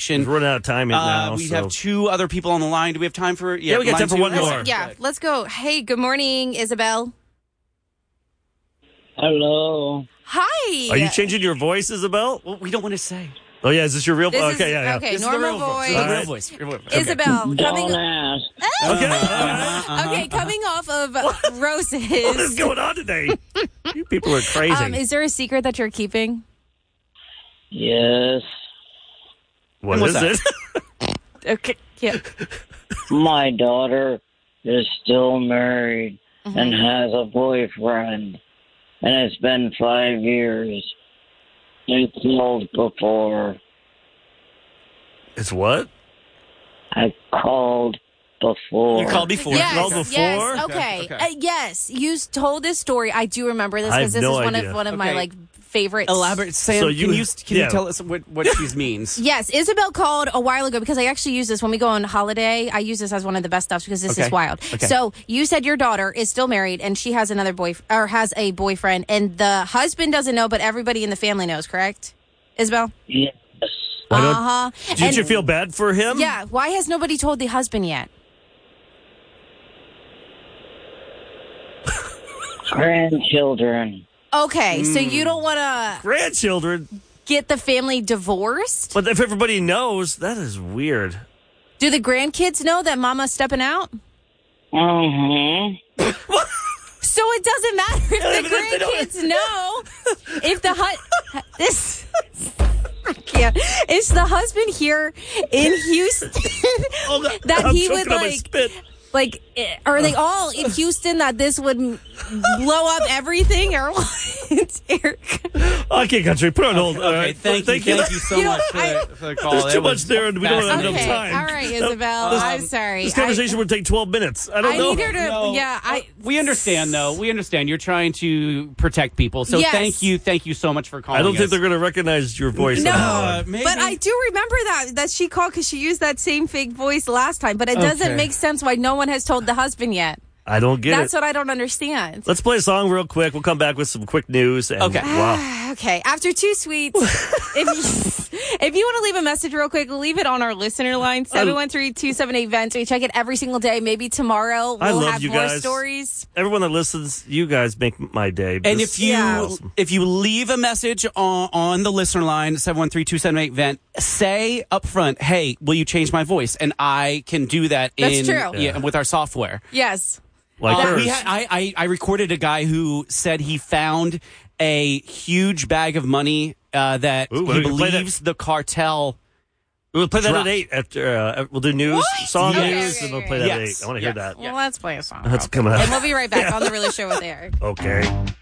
conversation. We're running out of time now. We have two other people on the line. Do we have time for? Yeah, we got time for one more. Yeah, let's go. Hey, good morning, Isabel. Hello. Hi. Are you changing your voice, Isabel? Well, we don't want to say. Oh, yeah, is this your real voice? Okay, yeah. Okay, This normal is the real voice. Real voice. Real voice. Okay. Isabel, Don't ask. Okay, coming off of roses. What is going on today? You people are crazy. Is there a secret that you're keeping? Yes. What is it? Okay, yeah. My daughter is still married and has a boyfriend. And it's been 5 years. I called before. It's what? I called before. You called before. Yes, called before? yes, okay. Yes, you told this story. I do remember this I because have this no is idea. one of my Okay. favorites. Elaborate, Sam. So can you yeah. tell us what she means? Yes, Isabel called a while ago because I actually use this when we go on holiday. I use this as one of the best stuffs because this is wild. Okay. So you said your daughter is still married and she has has a boyfriend, and the husband doesn't know, but everybody in the family knows. Correct, Isabel? Yes. Did you feel bad for him? Yeah. Why has nobody told the husband yet? Grandchildren. Okay, so you don't want to Grandchildren? get the family divorced? But if everybody knows, that is weird. Do the grandkids know that Mama's stepping out? So it doesn't matter if the grandkids know. If the this. Yeah, is the husband here in Houston that he would like? Are they all in Houston that this would blow up everything or what? Eric? Okay, country, put on hold. Okay, All right. thank you so much for the call. There's too much there, and we don't have enough Okay, time. all right, Isabel. I'm sorry. This conversation would take 12 minutes. I don't know. need her to. No. Yeah, We understand, though. We understand. You're trying to protect people. So Yes. Thank you so much for calling I don't think us. they're going to recognize your voice. No, maybe. but I do remember that she called because she used that same fake voice last time. But it doesn't make sense why no one has told the husband yet. I don't get That's it. what I don't understand. Let's play a song real quick. We'll come back with some quick news. And Okay. Wow. Okay, after two sweets, if you want to leave a message real quick, leave it on our listener line, 713-278-VENT. We check it every single day. Maybe tomorrow I we'll love have you more guys. stories. Everyone that listens, you guys make my day. And This if you is awesome. if you leave a message on the listener line, 713-278-VENT, say up front, hey, will you change my voice? And I can do that That's true. with our software. Yes. Like hers. I recorded a guy who said he found a huge bag of money that Ooh, he we can play believes the cartel. We'll play that Drop. at 8. After we'll do news, What? song Okay, news, okay, and we'll okay. play that Yes. at 8. I want to hear Yes. that. Well, let's play a song. That's coming up. And we'll be right back on The Really Show with Eric. Okay.